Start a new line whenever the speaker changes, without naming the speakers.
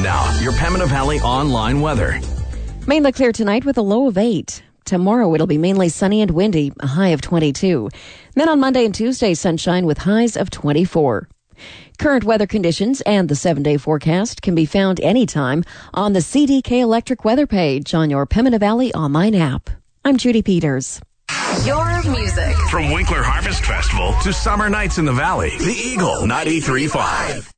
now, your Pembina Valley online weather.
Mainly clear tonight with a low of 8. Tomorrow it'll be mainly sunny and windy, a high of 22. Then on Monday and Tuesday, sunshine with highs of 24. Current weather conditions and the 7-day forecast can be found anytime on the CDK Electric weather page on your Pembina Valley online app. I'm Judy Peters.
Your music.
From Winkler Harvest Festival to summer nights in the valley, the Eagle 93.5.